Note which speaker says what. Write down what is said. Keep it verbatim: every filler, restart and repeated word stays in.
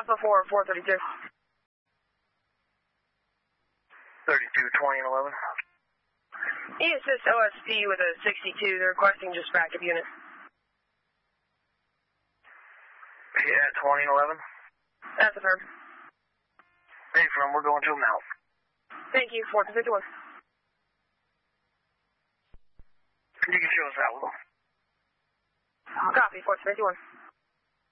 Speaker 1: Alpha four, four thirty-two.
Speaker 2: thirty-two, twenty, and eleven.
Speaker 1: E assist O S P with a sixty-two. They're requesting just backup unit.
Speaker 2: Yeah, twenty and eleven.
Speaker 1: That's affirmed.
Speaker 2: Hey, firm, we're going to them now.
Speaker 1: Thank you, four fifty-one.
Speaker 2: You can show us out with them.
Speaker 1: Copy, four fifty-one.